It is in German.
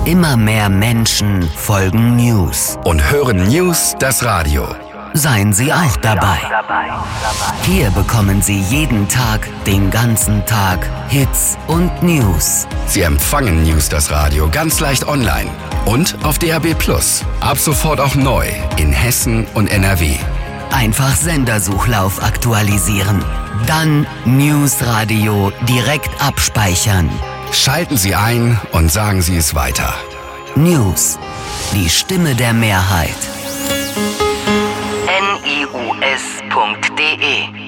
Immer mehr Menschen folgen News. Und hören News das Radio. Seien Sie auch dabei. Hier bekommen Sie jeden Tag, den ganzen Tag, Hits und News. Sie empfangen News das Radio ganz leicht online und auf DAB+. Ab sofort auch neu in Hessen und NRW. Einfach Sendersuchlauf aktualisieren. Dann News Radio direkt abspeichern. Schalten Sie ein und sagen Sie es weiter. News. Die Stimme der Mehrheit. nius.de